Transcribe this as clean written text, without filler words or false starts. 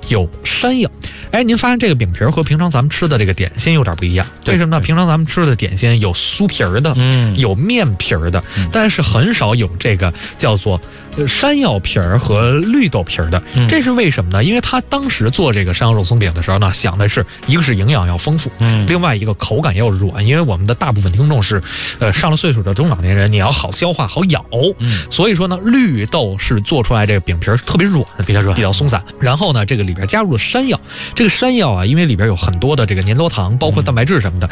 有山药。哎，您发现这个饼皮和平常咱们吃的这个点心有点不一样，为什么呢？平常咱们吃的点心有酥皮儿的，有面皮儿的，但是很少有这个叫做山药皮儿和绿豆皮儿的。这是为什么呢？因为他当时做这个山药肉松饼的时候呢，想的是一个是营养要丰富，另外一个口感要软，因为我们的大部分听众是上了岁数的中老年人，你要好消化好咬，所以说呢，绿豆是做出来这个饼皮儿特别软，比较松散。然后呢，这个里边加入了山药，这个山药啊，因为里边有很多的这个粘多糖，包括蛋白质什么的，